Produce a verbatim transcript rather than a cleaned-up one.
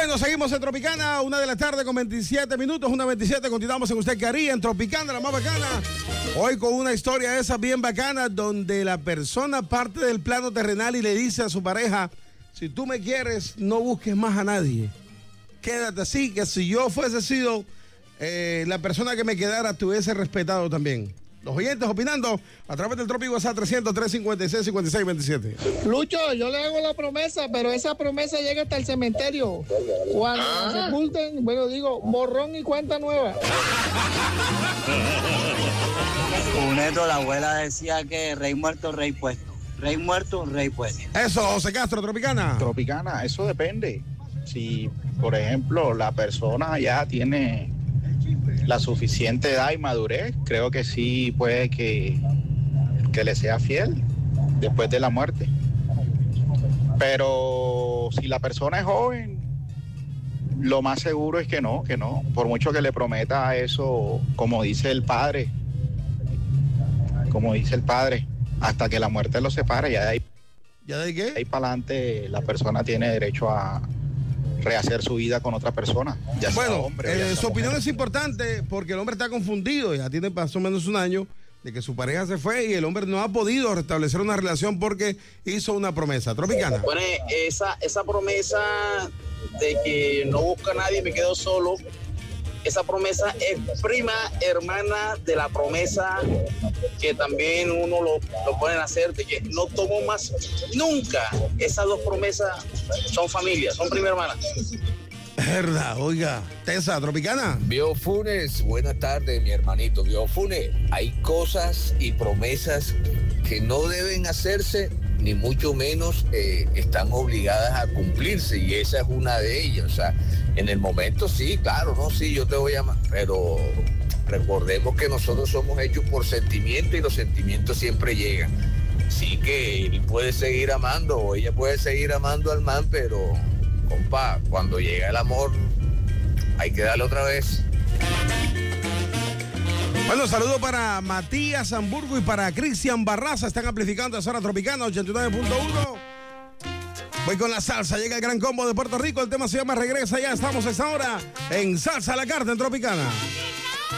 Bueno, seguimos en Tropicana, una de la tarde con veintisiete minutos, una veintisiete, continuamos en Usted Qué Haría, en Tropicana, la más bacana. Hoy con una historia de esas bien bacanas, donde la persona parte del plano terrenal y le dice a su pareja, si tú me quieres, no busques más a nadie. Quédate así, que si yo fuese sido eh, la persona que me quedara, te hubiese respetado también. Los oyentes opinando a través del Tropic WhatsApp trescientos, trescientos cincuenta y seis, cincuenta y seis veintisiete. Lucho, yo le hago la promesa, pero esa promesa llega hasta el cementerio. Cuando ¿Ah? se sepulten, bueno, digo, borrón y cuenta nueva. Un neto, la abuela decía que rey muerto, rey puesto. Rey muerto, rey puesto. Eso, José Castro, Tropicana. Tropicana, eso depende. Si, por ejemplo, la persona ya tiene la suficiente edad y madurez, creo que sí puede que, que le sea fiel después de la muerte. Pero si la persona es joven, lo más seguro es que no, que no. Por mucho que le prometa eso, como dice el padre, como dice el padre, hasta que la muerte los separe, ya de ahí, ¿Ya de qué? de ahí para adelante la persona tiene derecho a rehacer su vida con otra persona. Ya sea Bueno, hombre, o eh, ya sea su opinión mujer. es importante porque el hombre está confundido, ya tiene más o menos un año de que su pareja se fue y el hombre no ha podido restablecer una relación porque hizo una promesa. Tropicana. Bueno, esa, esa promesa de que no busca a nadie y me quedo solo, esa promesa es prima hermana de la promesa que también uno lo, lo pueden hacer de que no tomo más nunca. Esas dos promesas son familia, son prima hermana. Verdad, oiga. Tesa, Tropicana. Vio Funes, buenas tardes, mi hermanito. Vio Funes, hay cosas y promesas que no deben hacerse, ni mucho menos eh, están obligadas a cumplirse, y esa es una de ellas. O sea, en el momento sí, claro, no, sí, yo te voy a amar, pero recordemos que nosotros somos hechos por sentimientos y los sentimientos siempre llegan. Sí que él puede seguir amando o ella puede seguir amando al man, pero, compa, cuando llega el amor, hay que darle otra vez. Bueno, saludo para Matías Hamburgo y para Cristian Barraza. Están amplificando a Zona Tropicana ochenta y nueve punto uno. Voy con la salsa. Llega el gran combo de Puerto Rico. El tema se llama Regresa. Ya estamos a esta hora en Salsa a la Carta en Tropicana.